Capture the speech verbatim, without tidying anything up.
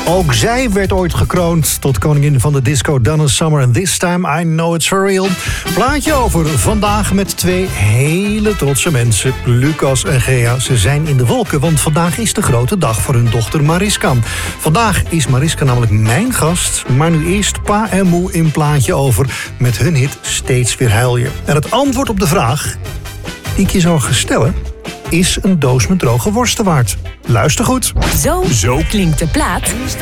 Ook zij werd ooit gekroond tot koningin van de disco Donna Summer. And this time I know it's for real. Plaatje over vandaag met twee hele trotse mensen. Lucas en Gea. Ze zijn in de wolken, want vandaag is de grote dag voor hun dochter Mariska. Vandaag is Mariska namelijk mijn gast. Maar nu eerst Pa en Moe in Plaatje over met hun hit Steeds weer huil je. En het antwoord op de vraag die ik je zou gaan stellen is een doos met droge worsten waard. Luister goed. Zo, Zo. klinkt de plaat